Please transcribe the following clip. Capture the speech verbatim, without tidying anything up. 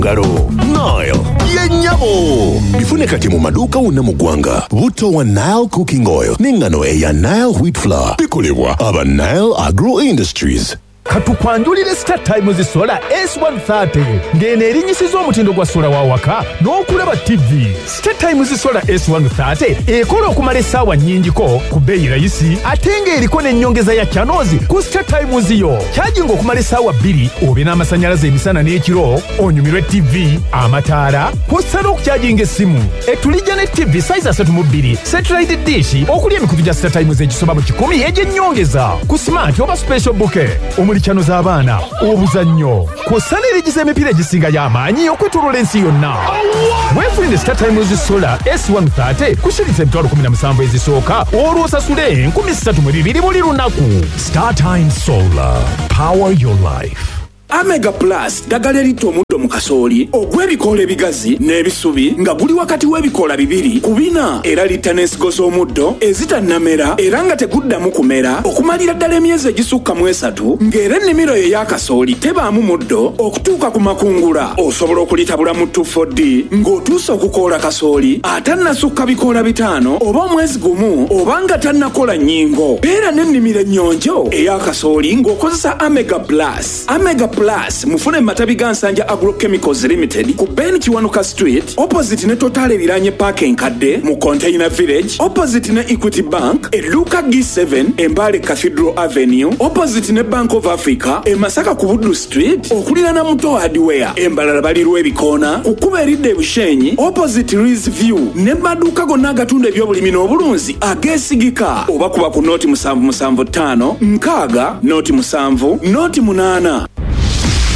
Garo, Nile, yenyabo. Bifune kati mu maduka wonna mu ggwanga. Butto wa Nile cooking oil n'engano eya Nile wheat flour. Bikolebwa aba Nile Agro Industries. Katukwanjulire Star Times Solar S one thirty ngene erinyisiza omutindo gwa sola wa waka n'okulaba T V. Star Times Solar S one thirty ekola okumala essaawa nnyingiko ku bbeeyi rayisi ate ng'eriko n'ennyongeza ya channels ku Star Times yo. Kyajinga okumala essaawa bbiri obe n'amasannyalaze emisana n'ekiro onyumirwe T V, amataala, kw'ossa n'okukyajinga essimu. Etulijja ne T V size asatu mu bbiri satellite dish okuli emikutu gya Star Times egisoba mu kikumi egy'ennyongeza ku smart oba special bouquet. Omuli chano z'abaana, obuzannyo, kw'ossa n'erigiza emipiira egisinga y'amaanyi okwetooloola ensi yonna. Weefunire Star Times Solar S one thirty kushiriza emitwalo kumi na musanvu ezisooka olwo osasule enkumi ssatu mu bibiri buli lunaku. Star Times Solar, power your life. Omega Plus ddagala erita omuddo mu kasooli ogw'ebikoola ebigazi n'ebisubi nga guli wakati w'ebikoola bibiri ku bina era litta n'ensigo z'omuddo ezitannamera era nga teguddamu kumera okumalira ddala emyezi egisukka mu esatu ng'era ennimiro ye y'akasooli tebaamu muddo okutuuka ku makungula. Osobola okulitabula mu two four D ng'otuusa okukoola kasooli atannasukka bikoola bitaano oba omwezi gumu oba nga tannakola nnyingo. Beera n'ennimiro ennyonjo ey'akasooli ng'okozesa Omega Plus. Omega Plus mufune matabi ga Nsanja Agrochemicals Limited ku Ben Kiwanuka Street opposite ne Total ebiranye park enkadde mu Container Village opposite ne Equity Bank e Luka G seven Embale Cathedral Avenue opposite ne Bank of Africa e Masaka ku Buddu Street okulira Muto Hardware Embalala balirwa ebikoona kukuba eridde ebushenyi opposite Rees View ne maduuka gonna agatunda ebyobulimi n'obulunzi ageesigika oba kuba ku noti musanvu musanvu ttaano nkaaga noti musanvu noti munaana.